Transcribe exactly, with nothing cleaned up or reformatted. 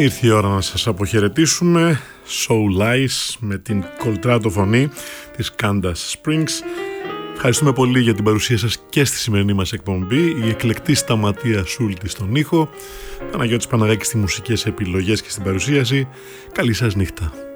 Ήρθε η ώρα να σας αποχαιρετήσουμε. So Lies με την κολτράτο φωνή της Candace Springs. Ευχαριστούμε πολύ για την παρουσία σας και στη σημερινή μας εκπομπή. Η εκλεκτή Σταματία Σούλτη στον ήχο, Παναγιώτης Παναγάκης στις μουσικές επιλογές και στην παρουσίαση. Καλή σας νύχτα.